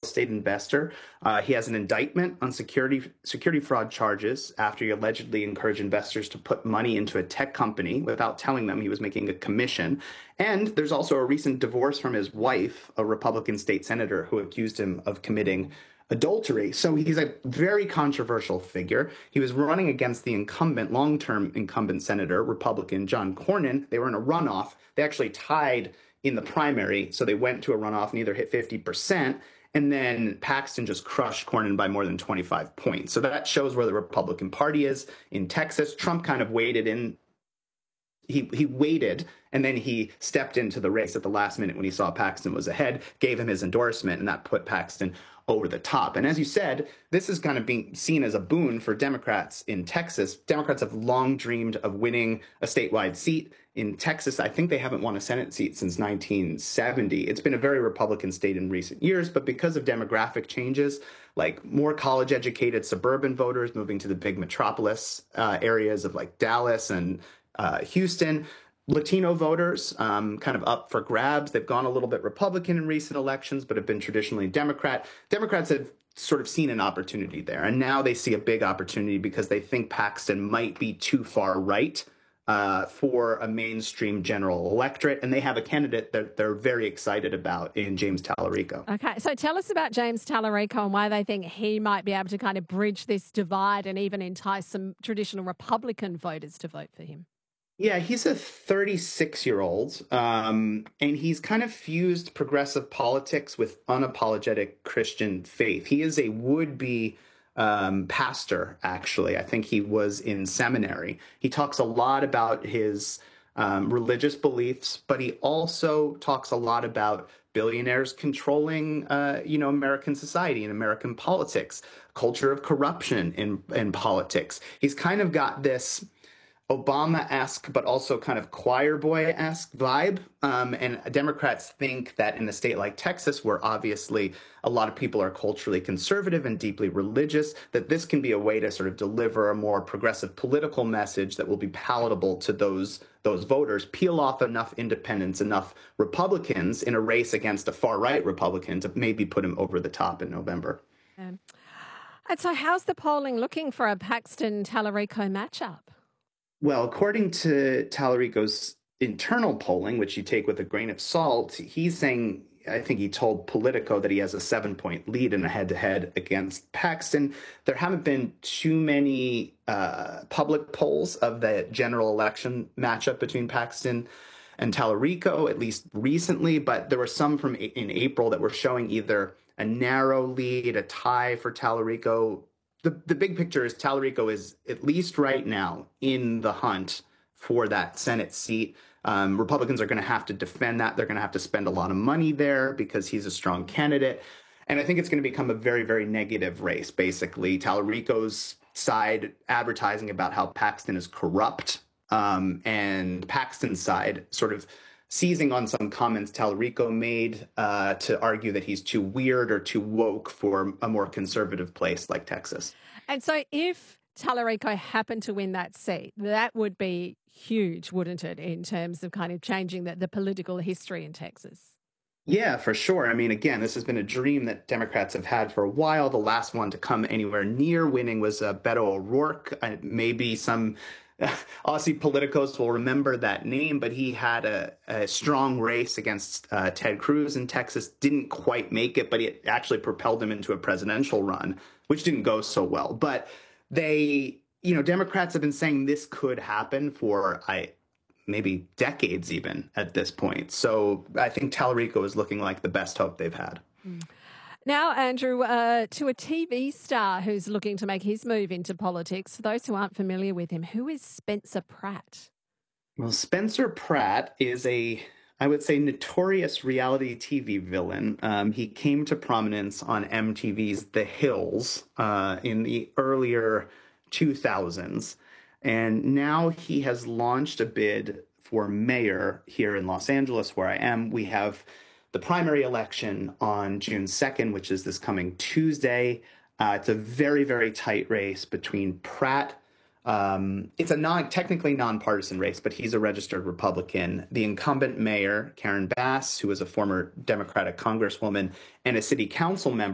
estate investor. He has an indictment on security fraud charges after he allegedly encouraged investors to put money into a tech company without telling them he was making a commission. And there's also a recent divorce from his wife, a Republican state senator, who accused him of committing adultery. So he's a very controversial figure. He was running against the incumbent, long-term incumbent senator, Republican John Cornyn. They were in a runoff. They actually tied in the primary, so they went to a runoff, neither hit 50%, and then Paxton just crushed Cornyn by more than 25 points. So that shows where the Republican Party is in Texas. Trump kind of waded in. He waited, and then he stepped into the race at the last minute when he saw Paxton was ahead, gave him his endorsement, and that put Paxton over the top. And as you said, this is kind of being seen as a boon for Democrats in Texas. Democrats have long dreamed of winning a statewide seat. In Texas, I think they haven't won a Senate seat since 1970. It's been a very Republican state in recent years, but because of demographic changes, like more college-educated suburban voters moving to the big metropolis areas of like Dallas and Houston, Latino voters kind of up for grabs. They've gone a little bit Republican in recent elections, but have been traditionally Democrat. Democrats have sort of seen an opportunity there, and now they see a big opportunity because they think Paxton might be too far right for a mainstream general electorate, and they have a candidate that they're very excited about in James Tallarico. Okay, so tell us about James Tallarico and why they think he might be able to kind of bridge this divide and even entice some traditional Republican voters to vote for him. Yeah, he's a 36-year-old, and he's kind of fused progressive politics with unapologetic Christian faith. He is a would-be pastor, actually. I think he was in seminary. He talks a lot about his religious beliefs, but he also talks a lot about billionaires controlling, American society and American politics, culture of corruption in politics. He's kind of got this Obama-esque, but also kind of choir boy-esque vibe. And Democrats think that in a state like Texas, where obviously a lot of people are culturally conservative and deeply religious, that this can be a way to sort of deliver a more progressive political message that will be palatable to those voters, peel off enough independents, enough Republicans in a race against a far-right Republican to maybe put him over the top in November. And so how's the polling looking for a Paxton-Tallarico matchup? Well, according to Tallarico's internal polling, which you take with a grain of salt, he's saying, I think he told Politico that he has a 7-point lead in a head-to-head against Paxton. There haven't been too many public polls of the general election matchup between Paxton and Tallarico, at least recently, but there were some from in April that were showing either a narrow lead, a tie for Tallarico. The big picture is Tallarico is, at least right now, in the hunt for that Senate seat. Republicans are going to have to defend that. They're going to have to spend a lot of money there because he's a strong candidate. And I think it's going to become a very, very negative race, basically. Tallarico's side advertising about how Paxton is corrupt, and Paxton's side sort of seizing on some comments Tallarico made to argue that he's too weird or too woke for a more conservative place like Texas. And so if Tallarico happened to win that seat, that would be huge, wouldn't it, in terms of kind of changing the political history in Texas? Yeah, for sure. I mean, again, this has been a dream that Democrats have had for a while. The last one to come anywhere near winning was Beto O'Rourke. Maybe some Aussie politicos will remember that name, but he had a strong race against Ted Cruz in Texas, didn't quite make it, but it actually propelled him into a presidential run, which didn't go so well. But Democrats have been saying this could happen for maybe decades even at this point. So I think Tallarico is looking like the best hope they've had. Now, Andrew, to a TV star who's looking to make his move into politics. For those who aren't familiar with him, who is Spencer Pratt? Well, Spencer Pratt is I would say, notorious reality TV villain. He came to prominence on MTV's The Hills in the earlier 2000s. And now he has launched a bid for mayor here in Los Angeles, where I am. We have the primary election on June 2nd, which is this coming Tuesday. It's a very, very tight race between Pratt. It's a technically nonpartisan race, but he's a registered Republican. The incumbent mayor, Karen Bass, who is a former Democratic congresswoman, and a city council member,